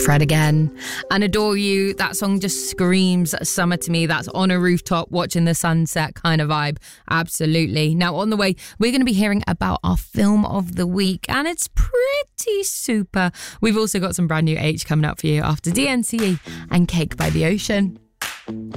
Fred again. And Adore You, that song just screams summer to me. That's on a rooftop watching the sunset kind of vibe. Absolutely. Now on the way, we're going to be hearing about our film of the week, and it's pretty super. We've also got some brand new H coming up for you after DNCE and Cake by the Ocean.